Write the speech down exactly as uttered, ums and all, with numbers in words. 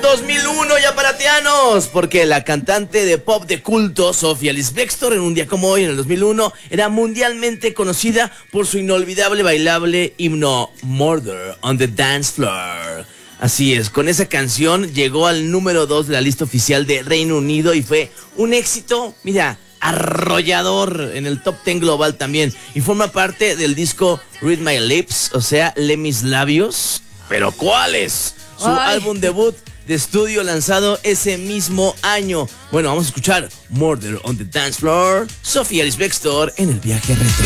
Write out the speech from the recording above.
dos mil uno, ya paratianos, porque la cantante de pop de culto, Sophie Ellis-Bextor, en un día como hoy, en el dos mil uno, era mundialmente conocida por su inolvidable bailable himno Murder on the Dance Floor. Así es, con esa canción llegó al número dos de la lista oficial de Reino Unido y fue un éxito, mira, arrollador en el top diez global también, y forma parte del disco Read My Lips, o sea, lee mis labios. ¿Pero cuáles? Su Ay. álbum debut de estudio lanzado ese mismo año. Bueno, vamos a escuchar Murder on the Dance Floor, Sophie Ellis-Bextor en el viaje retro.